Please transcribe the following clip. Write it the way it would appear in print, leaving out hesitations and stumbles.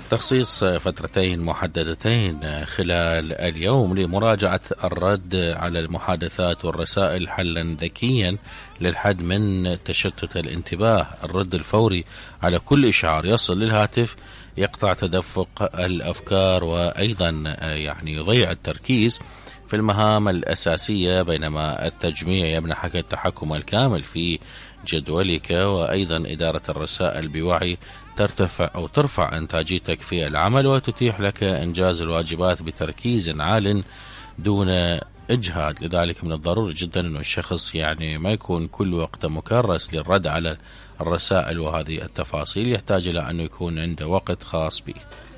تخصيص فترتين محددتين خلال اليوم لمراجعة الرد على المحادثات والرسائل حلا ذكيا للحد من تشتت الانتباه. الرد الفوري على كل إشعار يصل للهاتف يقطع تدفق الأفكار، وأيضا يضيع التركيز في المهام الأساسية، بينما التجميع يمنحك التحكم الكامل في جدولك. وأيضا إدارة الرسائل بوعي ترفع إنتاجيتك في العمل، وتتيح لك إنجاز الواجبات بتركيز عال دون إجهاد. لذلك من الضروري جدا أن الشخص ما يكون كل وقت مكرس للرد على الرسائل وهذه التفاصيل، يحتاج إلى أن يكون عنده وقت خاص به.